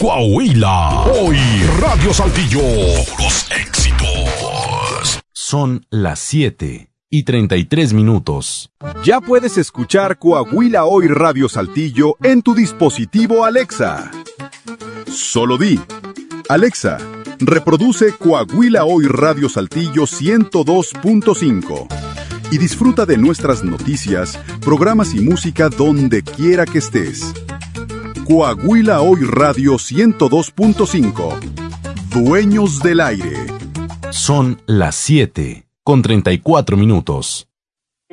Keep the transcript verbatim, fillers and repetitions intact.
Coahuila. Hoy Radio Saltillo. Puros éxitos. Son las siete y treinta y tres minutos. Ya puedes escuchar Coahuila Hoy Radio Saltillo en tu dispositivo Alexa. Solo di: Alexa, reproduce Coahuila Hoy Radio Saltillo ciento dos punto cinco y disfruta de nuestras noticias, programas y música donde quiera que estés. Coahuila Hoy Radio ciento dos punto cinco. Dueños del aire. Son las siete con treinta y cuatro minutos.